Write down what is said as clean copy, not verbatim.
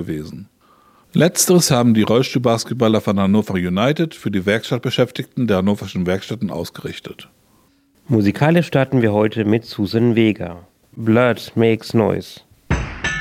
Fußballwesen. Letzteres haben die Rollstuhlbasketballer von Hannover United für die Werkstattbeschäftigten der hannoverschen Werkstätten ausgerichtet. Musikalisch starten wir heute mit Suzanne Vega. Blood Makes Noise.